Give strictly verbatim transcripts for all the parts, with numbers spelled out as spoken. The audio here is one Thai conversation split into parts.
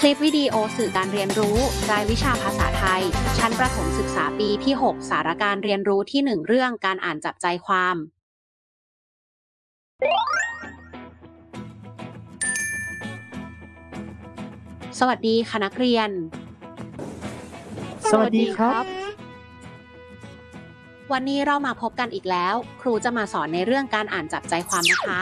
ลิปวิดีโอสื่อการเรียนรู้รายวิชาภาษาไทยชั้นประถมศึกษาปีที่หกสาระการเรียนรู้ที่หนึ่งเรื่องการอ่านจับใจความสวัสดีค่ะนักเรียนสวัสดีครับวันนี้เรามาพบกันอีกแล้วครูจะมาสอนในเรื่องการอ่านจับใจความนะคะ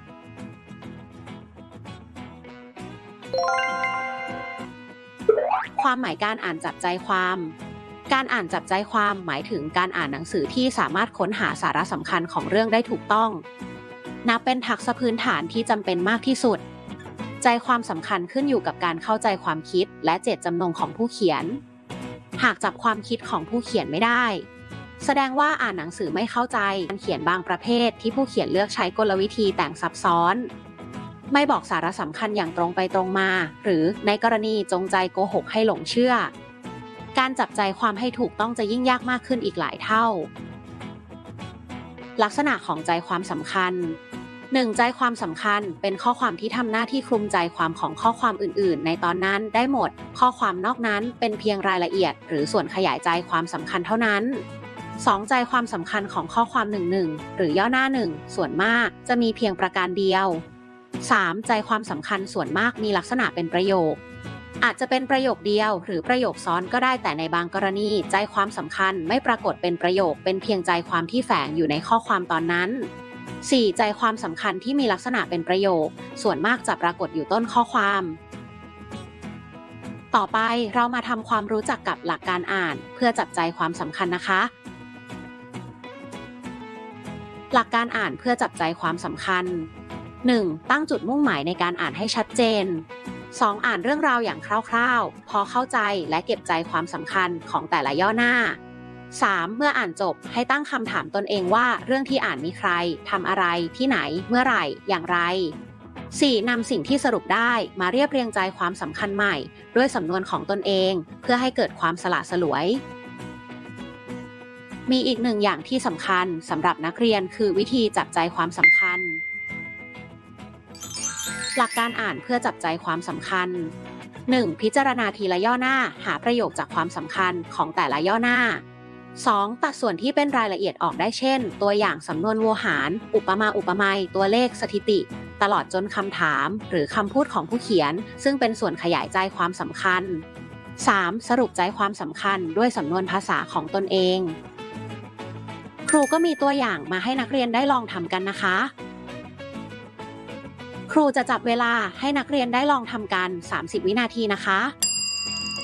ความหมายการอ่านจับใจความการอ่านจับใจความหมายถึงการอ่านหนังสือที่สามารถค้นหาสาระสำคัญของเรื่องได้ถูกต้องนับเป็นทักษะพื้นฐานที่จำเป็นมากที่สุดใจความสำคัญขึ้นอยู่กับการเข้าใจความคิดและเจตจำนงของผู้เขียนหากจับความคิดของผู้เขียนไม่ได้แสดงว่าอ่านหนังสือไม่เข้าใจการเขียนบางประเภทที่ผู้เขียนเลือกใช้กลวิธีแต่งซับซ้อนไม่บอกสาระสำคัญอย่างตรงไปตรงมาหรือในกรณีจงใจโกหกให้หลงเชื่อการจับใจความให้ถูกต้องจะยิ่งยากมากขึ้นอีกหลายเท่าลักษณะของใจความสำคัญ หนึ่ง ใจความสำคัญเป็นข้อความที่ทำหน้าที่คลุมใจความของข้อความอื่นๆในตอนนั้นได้หมดข้อความนอกนั้นเป็นเพียงรายละเอียดหรือส่วนขยายใจความสำคัญเท่านั้น สอง ใจความสำคัญของข้อความหนึ่งหนึ่งหรือย่อหน้าหนึ่งส่วนมากจะมีเพียงประการเดียว สาม ใจความสำคัญส่วนมากมีลักษณะเป็นประโยคอาจจะเป็นประโยคเดียวหรือประโยคซ้อนก็ได้แต่ในบางกรณีใจความสำคัญไม่ปรากฏเป็นประโยคเป็นเพียงใจความที่แฝงอยู่ในข้อความตอนนั้น สี่ ใจความสำคัญที่มีลักษณะเป็นประโยคส่วนมากจะปรากฏอยู่ต้นข้อความต่อไปเรามาทำความรู้จักกับหลักการอ่านเพื่อจับใจความสำคัญนะคะหลักการอ่านเพื่อจับใจความสำคัญ หนึ่ง ตั้งจุดมุ่งหมายในการอ่านให้ชัดเจน สอง อ่านเรื่องราวอย่างคร่าวๆพอเข้าใจและเก็บใจความสำคัญของแต่ละย่อหน้า สาม เมื่ออ่านจบให้ตั้งคำถามตนเองว่าเรื่องที่อ่านมีใครทำอะไรที่ไหนเมื่อไหร่อย่างไร สี่ นำสิ่งที่สรุปได้มาเรียบเรียงใจความสำคัญใหม่ด้วยสำนวนของตนเองเพื่อให้เกิดความสละสลวยมีอีกหนึ่งอย่างที่สำคัญสำหรับนักเรียนคือวิธีจับใจความสำคัญหลักการอ่านเพื่อจับใจความสำคัญ หนึ่ง พิจารณาทีละย่อหน้าหาประโยคจากความสำคัญของแต่ละย่อหน้า สอง ตัดส่วนที่เป็นรายละเอียดออกได้เช่นตัวอย่างสำนวนโวหาร อุปมาอุปไมยตัวเลขสถิติ ตลอดจนคำถามหรือคำพูดของผู้เขียนซึ่งเป็นส่วนขยายใจความสำคัญ สาม สรุปใจความสำคัญด้วยสำนวนภาษาของตนเองครูก็มีตัวอย่างมาให้นักเรียนได้ลองทำกันนะคะครูจะจับเวลาให้นักเรียนได้ลองทำกันสามสิบวินาทีนะคะ